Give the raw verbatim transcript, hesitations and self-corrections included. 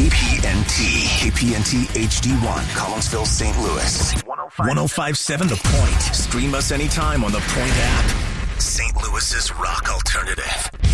K P N T. K P N T H D one, Collinsville, Saint Louis. one oh five point seven The Point. Stream us anytime on the Point app. Saint Louis's rock alternative.